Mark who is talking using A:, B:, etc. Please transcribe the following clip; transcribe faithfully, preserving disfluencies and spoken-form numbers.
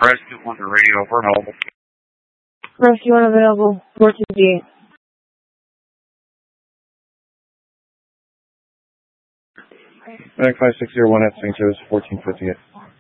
A: Rescue one to radio for help.
B: Rescue one available, four two eight.
C: Medic five six zero one at Saint Joe's, fourteen fifty-eight.